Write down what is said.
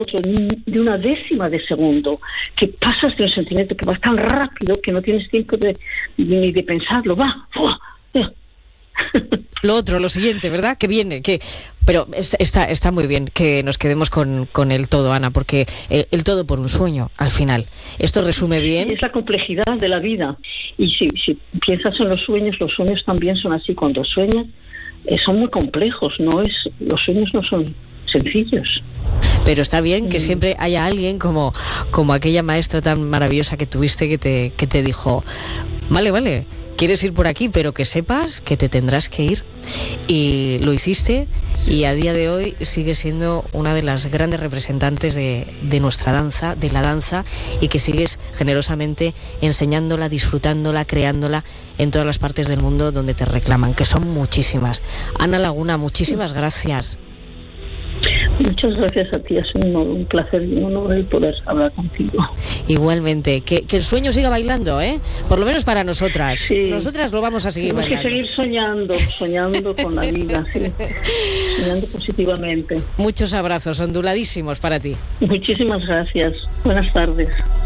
de una décima de segundo, que pasas de un sentimiento que vas tan rápido que no tienes tiempo ni de pensarlo, va. Lo siguiente, ¿verdad? Que viene, pero está muy bien que nos quedemos con el todo, Ana, porque el todo por un sueño, al final. Esto resume bien. Es la complejidad de la vida. Y si piensas en los sueños también son así. Cuando sueñas, son muy complejos, los sueños no son sencillos. Pero está bien que siempre haya alguien como aquella maestra tan maravillosa que tuviste que te dijo, vale, quieres ir por aquí, pero que sepas que te tendrás que ir. Y lo hiciste, y a día de hoy sigues siendo una de las grandes representantes de nuestra danza, de la danza, y que sigues generosamente enseñándola, disfrutándola, creándola en todas las partes del mundo donde te reclaman, que son muchísimas. Ana Laguna, muchísimas gracias. Muchas gracias a ti, es un placer y un honor el poder hablar contigo. Igualmente, que el sueño siga bailando, ¿eh? Por lo menos para nosotras. Sí. Nosotras lo vamos a seguir bailando. Tenemos que seguir soñando con la vida, sí. Soñando positivamente. Muchos abrazos onduladísimos para ti. Muchísimas gracias. Buenas tardes.